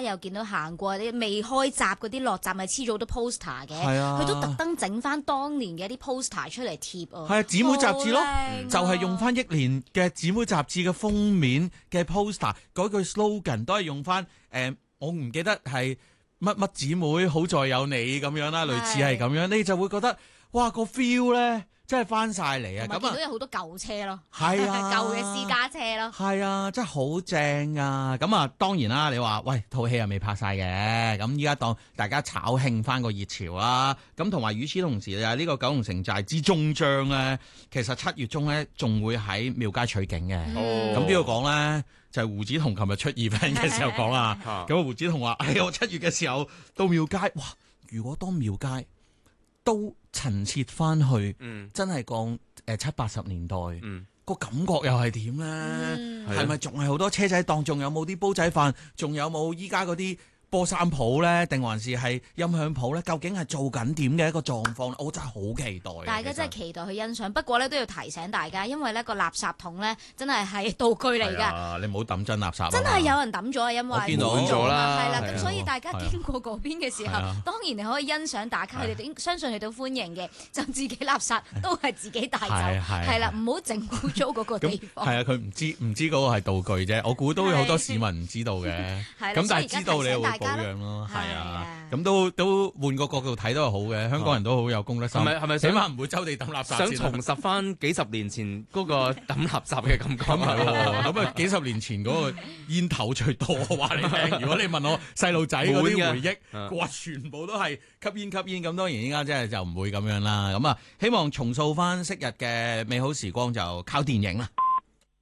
有見到行過啲未開閘嗰啲落閘咪黐咗好多 poster 嘅，佢都特登整翻當年嘅一啲 poster 出嚟貼啊。 係啊，姊妹雜誌咯，就係係用翻憶蓮嘅姊妹雜誌嘅封面嘅 poster，嗰句 slogan 都係用翻我唔記得係乜乜姊妹好在有你咁樣啦，類似係咁樣，你就會覺得哇個 feel 咧真係翻晒嚟啊！咁見到有好多舊車咯， 係啊， 舊嘅私家車咯， 係啊，真係好正啊！咁啊，當然啦，你話喂套戲又未拍晒嘅，咁依家當大家炒興翻個熱潮啦。咁同埋與此同時啊，呢個九龍城寨之終章咧，其實7月中咧仲會喺廟街取景嘅。咁邊個講咧？就係胡子彤琴日出 event 嘅時候講啊。咁胡子彤話：我7月嘅時候到廟街，哇！如果當廟街都陳設翻去，真係講70-80年代，個感覺又係點咧？係咪仲係好多車仔檔？仲有冇啲煲仔飯？仲有冇依家嗰啲波衫鋪咧？定還是係音響鋪咧？究竟係做緊點嘅一個狀況？我真係好期待。 大家真係期待去欣賞，不過咧都要提醒大家，因為呢個垃圾桶咧真係道具嚟㗎。 你唔好抌真垃圾。 真係有人抌咗啊！因為我見到咗啦， 係啦，咁所以大家經過嗰邊嘅時候，當然你可以欣賞打卡，佢哋相信佢哋都歡迎嘅，就自己垃圾都係自己帶走，係啦，唔好整污糟嗰個地方。 係啊，佢唔知嗰個係道具啫，我估都有好多市民唔知道嘅。咁但係知道你又會保養咯，係啊，咁都換個角度睇都係好嘅。香港人都好有公德心， 係咪起碼唔會周地抌垃圾， 想重拾翻幾十年前嗰個抌垃圾嘅感覺。 咁啊幾十年前嗰個煙頭最多，話你聽。如果你問我細路仔嗰啲回憶，哇，全部都係吸煙。咁當然依家真係就唔會咁樣啦。咁啊，希望重塑翻昔日嘅美好時光就靠電影啦。